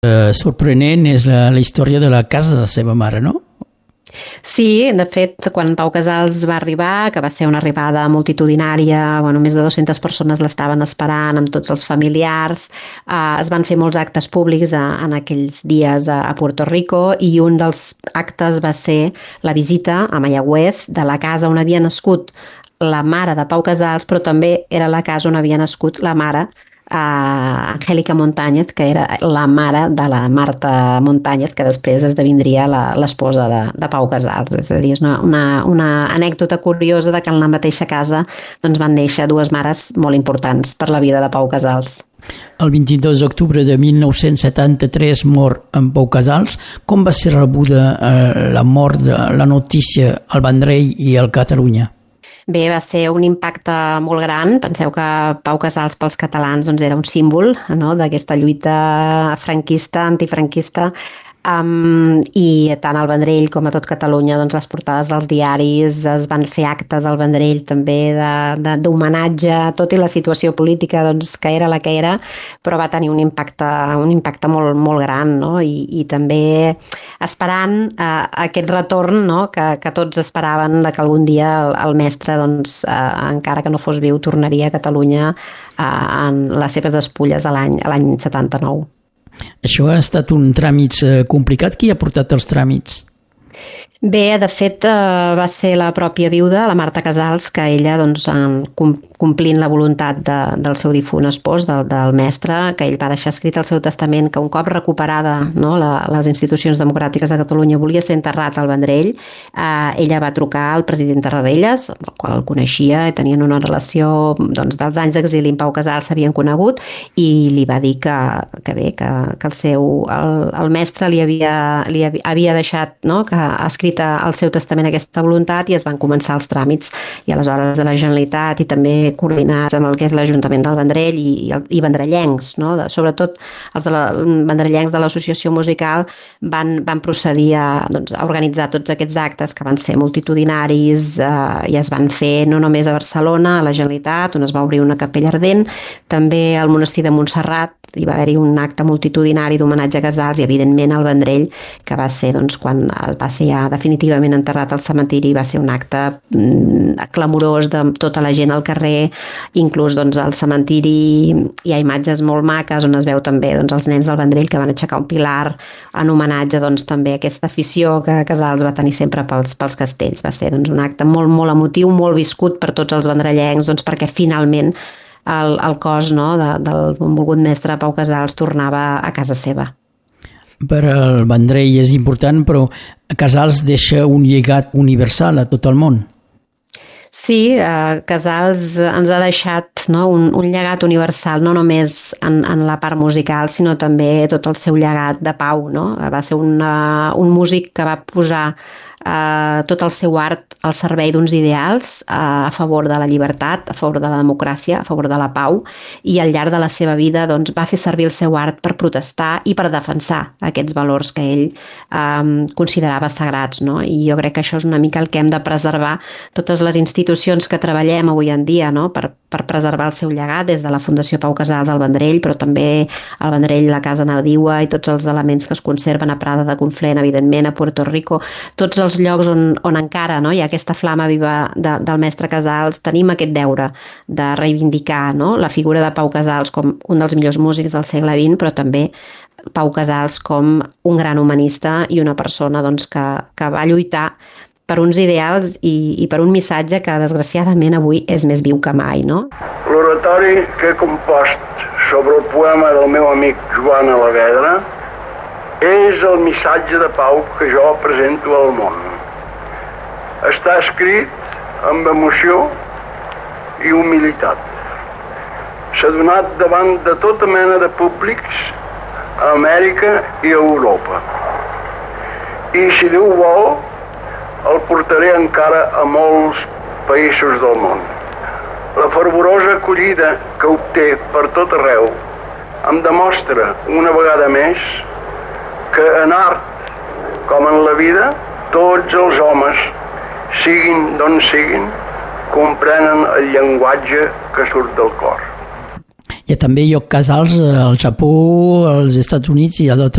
sorprenent és la història de la casa de la seva mare, no? Sí, de fet, quan Pau Casals va arribar, que va ser una arribada multitudinària, més de 200 persones l'estaven esperant amb tots els familiars, es van fer molts actes públics en aquells dies a Puerto Rico i un dels actes va ser la visita a Mayagüez de la casa on havia nascut la mare de Pau Casals, però també era la casa on havia nascut la mare Angélica Montañez, que era la mare de la Marta Montañez, que després esdevindria l'esposa de Pau Casals. És a dir, és una anècdota curiosa de que en la mateixa casa van néixer dues mares molt importants per la vida de Pau Casals. El 22 d'octubre de 1973 mor en Pau Casals. Com va ser rebuda la mort de la notícia al Vendrell i al Catalunya? Bé, va ser un impacte molt gran. Penseu que Pau Casals pels catalans era un símbol, no?, d'aquesta lluita franquista, antifranquista, i tant al Vendrell com a tot Catalunya les portades dels diaris, es van fer actes al Vendrell també d'homenatge, tot i la situació política que era la que era, però va tenir un impacte molt, molt gran, no? I també esperant aquest retorn, no?, que tots esperaven de que algun dia el mestre, encara que no fos viu, tornaria a Catalunya en les seves despulles l'any 79. Això ha estat un tràmit complicat. Qui ha portat els tràmits? Bé, de fet, va ser la pròpia viuda, la Marta Casals, que ella, complint la voluntat del seu difunt espòs, del mestre, que ell va deixar escrit al seu testament que un cop recuperada, no, les institucions democràtiques de Catalunya volia ser enterrat al Vendrell, ella va trucar al president Tarradellas, el qual el coneixia i tenien una relació dels anys d'exili amb Pau Casals, s'havien conegut, i li va dir que el mestre li havia deixat, no, que ha escrit al seu testament aquesta voluntat, i es van començar els tràmits, i aleshores de la Generalitat i també coordinats amb el que és l'Ajuntament del Vendrell i vendrellencs, no? Sobretot els vendrellencs de l'associació musical van procedir a organitzar tots aquests actes que van ser multitudinaris, i es van fer no només a Barcelona, a la Generalitat, on es va obrir una capella ardent, també al monestir de Montserrat hi va haver-hi un acte multitudinari d'homenatge a Casals, i evidentment al Vendrell, que va ser quan va ser ja definitivament enterrat al cementiri, va ser un acte clamorós de tota la gent al carrer, inclús al cementiri hi ha imatges molt maques on es veu també els nens del Vendrell que van aixecar un pilar en homenatge també a aquesta afició que Casals va tenir sempre pels castells. Va ser un acte molt, molt emotiu, molt viscut per tots els vendrellencs, perquè finalment el cos, no, del benvolgut mestre Pau Casals tornava a casa seva. Per al Vendrell és important, però Casals deixa un llegat universal a tot el món. Sí, Casals ens ha deixat, no, un llegat universal, no només en la part musical, sinó també tot el seu llegat de pau, no? Va ser un músic que va posar tot el seu art al servei d'uns ideals a favor de la llibertat, a favor de la democràcia, a favor de la pau, i al llarg de la seva vida va fer servir el seu art per protestar i per defensar aquests valors que ell considerava sagrats, no? I jo crec que això és una mica el que hem de preservar totes les institucions que treballem avui en dia, no? Per preservar el seu llegat, des de la Fundació Pau Casals al Vendrell, però també al Vendrell, la Casa Nadiua i tots els elements que es conserven a Prada de Conflent, evidentment, a Puerto Rico, tots els llocs on encara, no, hi ha aquesta flama viva del mestre Casals. Tenim aquest deure de reivindicar, no, la figura de Pau Casals com un dels millors músics del segle XX, però també Pau Casals com un gran humanista i una persona que va lluitar per uns ideals i per un missatge que desgraciadament avui és més viu que mai, no? L'oratori que he compost sobre el poema del meu amic Joan Alavedra és el missatge de pau que jo presento al món. Està escrit amb emoció i humilitat. S'ha donat davant de tota mena de públics a Amèrica i a Europa. I si Déu vol, el portaré encara a molts països del món. La fervorosa acollida que obté per tot arreu em demostra una vegada més que en art, com en la vida, tots els homes, siguin d'on siguin, comprenen el llenguatge que surt del cor. Hi ha també Casals al Japó, als Estats Units i a d'altres